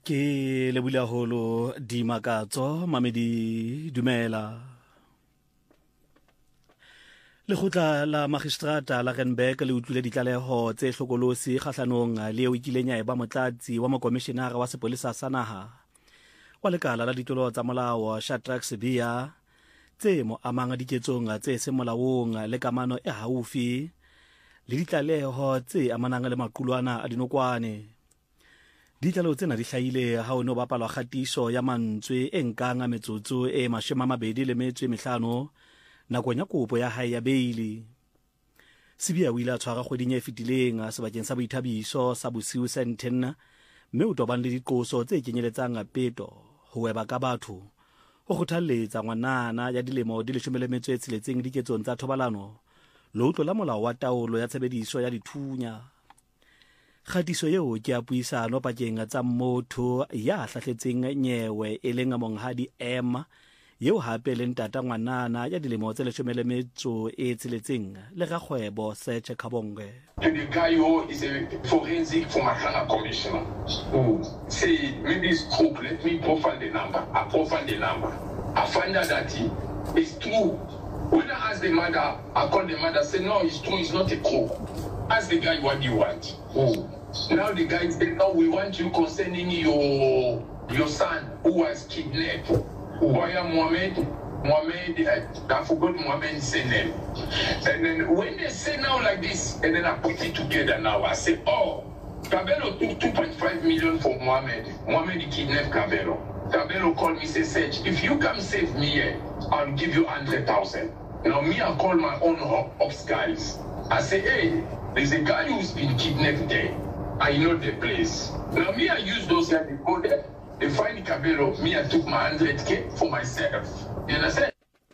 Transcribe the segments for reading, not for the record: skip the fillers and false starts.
Ke lebile haholo di makatso mamedi dumela. Lekgotla la Magistrata la Randburg le utlwile ditlaleho tse hlokolosi kgahlanong le eo kileng ya eba motlatsi wa mokomishenara wa sepolesa sa naha wa lekala la ditlolo tsa molao Shadrack Sibiya tse mo amang diketsong tse seng molaong le kamano e haufi le ditlaleho tse amanang le maqulwana a dinokwane. Ditlaleho tsena di hlahile ha o no bapalwa kgatiso ya mantswe e nkang metsotso e 25 nakong ya kopo ya hae ya beili. Sibiya o ile a tshwara kgweding e fetileng sebakeng sa boithabiso sa bosiu Sandton, mme o tobane le diqoso tse kenyeletsang peto, ho weba ka batho, ho kgothalletsa ngwanana ya dilemo di 16 diketsong tsa thobalano, lotlo la molao wa taolo ya tshebediso ya dithunya. Kgatiso eo ke a puisano pakeng tsa motho ya hlahletseng nyewe e leng monghadi Emma yeo hape le ntata ngwanana ya dilemo tse 16 le rakgwebo Seth Khabonge. The guy who is a forensic for Mahanga commissioner who say maybe it's crook, let me profile the number. I profile the number. I find out that it's true. When I ask the mother, I call the mother, say no, it's true, it's not a crook. Ask the guy what do you want. Now the guy said, no, we want you concerning your son who was kidnapped. Waya Mohammed, I forgot Mohammed's name. And then when they say now like this, and then I put it together now, I say, oh, Cabello took 2.5 million for Mohammed. Mohammed kidnapped Cabello. Cabello called me, say, Seth, if you come save me here, I'll give you 100,000. Now me, I call my own ops guys. I say, hey, there's a guy who's been kidnapped there. I know the place. Now me, I use those guys to go there. They find Cabello, me, I took my 100K for myself. You understand?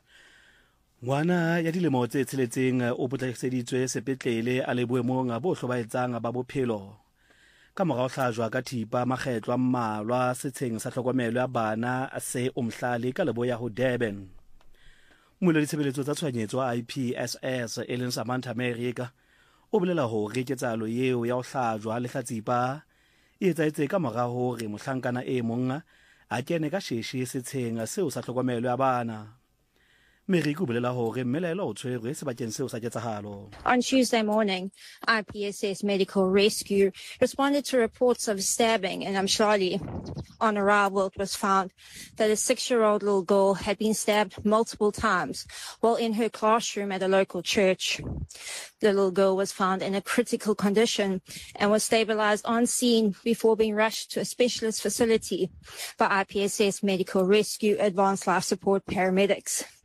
Ngwana ya dilemo tse tsheletseng o potlakiseditswe sepetlele a le boemong bo hlobaetsang ba bophelo ka morao hlajwa ka thipa makgetlo a mmalwa setsheng sa tlhokomelo ya bana se umhlali ka leboya ho Durban. Moledi tshebeletso tsa tshwanyetso wa IPSS Ellen Samantha America o bolela hore ketsalo eo ya ho hlajwa le hlatsipa e etsaetse ka morao hore mohlankana e mong a kene ka sheshe setsheng seo sa tlhokomelo ya bana. On Tuesday morning, IPSS Medical Rescue responded to reports of stabbing in Umhlali. On arrival, it was found that a 6-year-old little girl had been stabbed multiple times while in her classroom at a local church. The little girl was found in a critical condition and was stabilized on scene before being rushed to a specialist facility by IPSS Medical Rescue Advanced Life Support paramedics.